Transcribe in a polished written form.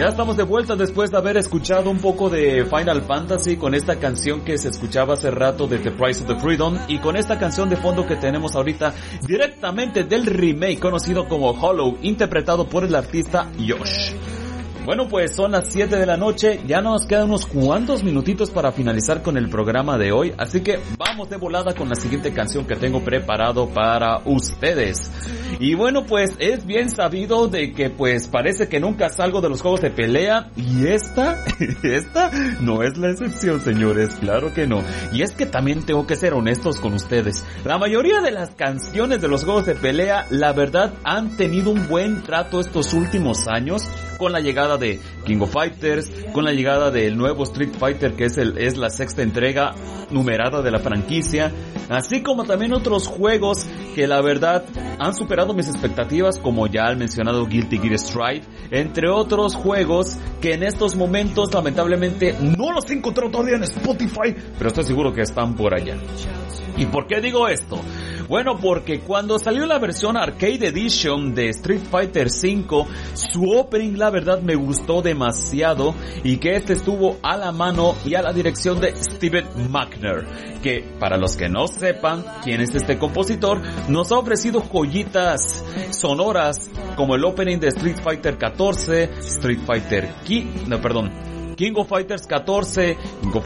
estamos de vuelta después de haber escuchado un poco de Final Fantasy con esta canción que se escuchaba hace rato de The Price of the Freedom y con esta canción de fondo que tenemos ahorita directamente del remake conocido como Hollow, interpretado por el artista Yosh. Bueno, pues son las 7 de la noche, ya nos quedan unos cuantos minutitos para finalizar con el programa de hoy, así que vamos de volada con la siguiente canción que tengo preparado para ustedes. Y bueno, pues es bien sabido de que pues parece que nunca salgo de los juegos de pelea, y esta no es la excepción, señores, claro que no. Y es que también tengo que ser honestos con ustedes, la mayoría de las canciones de los juegos de pelea, la verdad, han tenido un buen trato estos últimos años, con la llegada de King of Fighters, con la llegada del nuevo Street Fighter que es la sexta entrega numerada de la franquicia, así como también otros juegos que la verdad han superado mis expectativas, como ya el mencionado Guilty Gear Strive, entre otros juegos que en estos momentos lamentablemente no los he encontrado todavía en Spotify, pero estoy seguro que están por allá. ¿Y por qué digo esto? Bueno, porque cuando salió la versión Arcade Edition de Street Fighter V, su opening la verdad me gustó demasiado, y que este estuvo a la mano y a la dirección de Steven Mackner, que para los que no sepan quién es este compositor, nos ha ofrecido joyitas sonoras como el opening de Street Fighter XIV, King of Fighters 14, King of